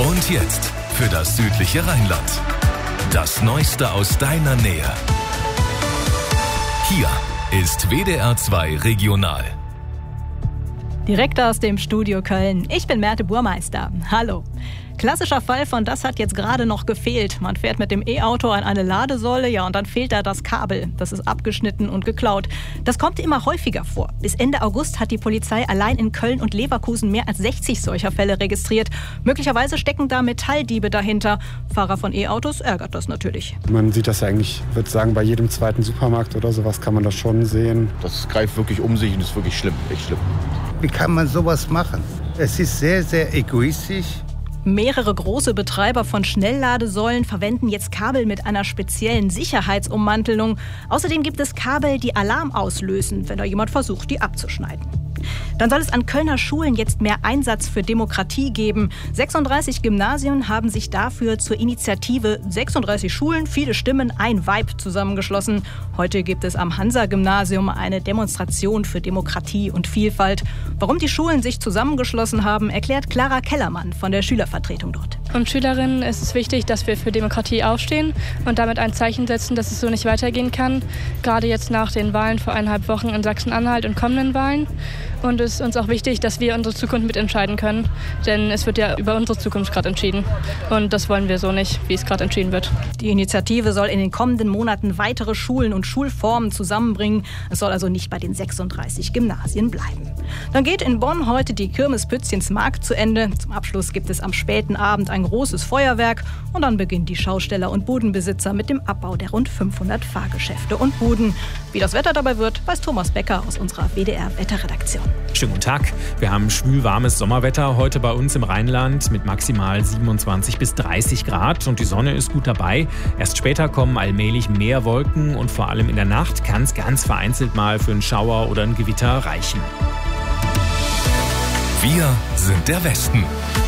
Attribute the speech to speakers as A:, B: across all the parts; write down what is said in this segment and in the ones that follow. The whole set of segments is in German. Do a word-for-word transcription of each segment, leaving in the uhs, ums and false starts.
A: Und jetzt für das südliche Rheinland. Das Neueste aus deiner Nähe. Hier ist W D R zwei Regional.
B: Direkt aus dem Studio Köln. Ich bin Merte Burmeister. Hallo. Klassischer Fall von das hat jetzt gerade noch gefehlt. Man fährt mit dem E-Auto an eine Ladesäule, ja, und dann fehlt da das Kabel. Das ist abgeschnitten und geklaut. Das kommt immer häufiger vor. Bis Ende August hat die Polizei allein in Köln und Leverkusen mehr als sechzig solcher Fälle registriert. Möglicherweise stecken da Metalldiebe dahinter. Fahrer von E-Autos ärgert das natürlich.
C: Man sieht das ja eigentlich, ich würde sagen, bei jedem zweiten Supermarkt oder sowas kann man das schon sehen.
D: Das greift wirklich um sich und ist wirklich schlimm, echt schlimm.
E: Wie kann man sowas machen? Es ist sehr, sehr egoistisch.
B: Mehrere große Betreiber von Schnellladesäulen verwenden jetzt Kabel mit einer speziellen Sicherheitsummantelung. Außerdem gibt es Kabel, die Alarm auslösen, wenn da jemand versucht, die abzuschneiden. Dann soll es an Kölner Schulen jetzt mehr Einsatz für Demokratie geben. sechsunddreißig Gymnasien haben sich dafür zur Initiative sechsunddreißig Schulen, viele Stimmen, ein Vibe zusammengeschlossen. Heute gibt es am Hansa-Gymnasium eine Demonstration für Demokratie und Vielfalt. Warum die Schulen sich zusammengeschlossen haben, erklärt Clara Kellermann von der Schülervertretung dort.
F: Und Schülerinnen ist es wichtig, dass wir für Demokratie aufstehen und damit ein Zeichen setzen, dass es so nicht weitergehen kann. Gerade jetzt nach den Wahlen vor eineinhalb Wochen in Sachsen-Anhalt und kommenden Wahlen. Und es ist uns auch wichtig, dass wir unsere Zukunft mitentscheiden können. Denn es wird ja über unsere Zukunft gerade entschieden. Und das wollen wir so nicht, wie es gerade entschieden wird.
B: Die Initiative soll in den kommenden Monaten weitere Schulen und Schulformen zusammenbringen. Es soll also nicht bei den sechsunddreißig Gymnasien bleiben. Dann geht in Bonn heute die Kirmes Pützchensmarkt zu Ende. Zum Abschluss gibt es am späten Abend ein großes Feuerwerk. Und dann beginnen die Schausteller und Budenbesitzer mit dem Abbau der rund fünfhundert Fahrgeschäfte und Buden. Wie das Wetter dabei wird, weiß Thomas Becker aus unserer W D R-Wetterredaktion.
G: Schönen guten Tag. Wir haben schwül-warmes Sommerwetter heute bei uns im Rheinland mit maximal siebenundzwanzig bis dreißig Grad und die Sonne ist gut dabei. Erst später kommen allmählich mehr Wolken und vor allem in der Nacht kann es ganz vereinzelt mal für einen Schauer oder ein Gewitter reichen.
A: Wir sind der Westen.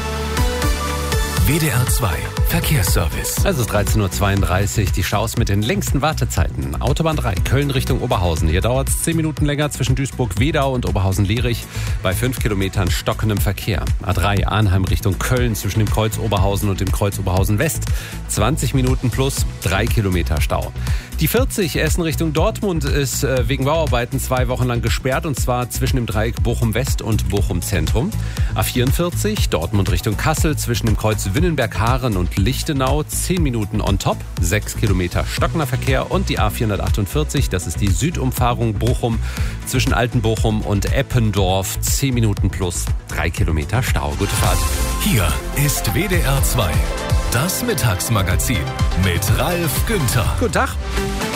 A: W D R zwei Verkehrsservice.
H: Es ist dreizehn Uhr zweiunddreißig, die Staus mit den längsten Wartezeiten. Autobahn drei, Köln Richtung Oberhausen. Hier dauert es zehn Minuten länger zwischen Duisburg-Wedau und Oberhausen-Lierich bei fünf Kilometern stockendem Verkehr. A drei, Arnheim Richtung Köln zwischen dem Kreuz Oberhausen und dem Kreuz Oberhausen West. zwanzig Minuten plus drei Kilometer Stau. Die vierzig, Essen Richtung Dortmund, ist äh, wegen Bauarbeiten zwei Wochen lang gesperrt und zwar zwischen dem Dreieck Bochum-West und Bochum-Zentrum. A vierundvierzig, Dortmund Richtung Kassel zwischen dem Kreuz Winnenberg-Haaren und Lichtenau, zehn Minuten on top, sechs Kilometer stockender Verkehr und die A vierhundertachtundvierzig, das ist die Südumfahrung Bochum zwischen Altenbochum und Eppendorf, zehn Minuten plus drei Kilometer Stau. Gute Fahrt.
A: Hier ist W D R zwei. Das Mittagsmagazin mit Ralf Günther.
H: Guten Tag.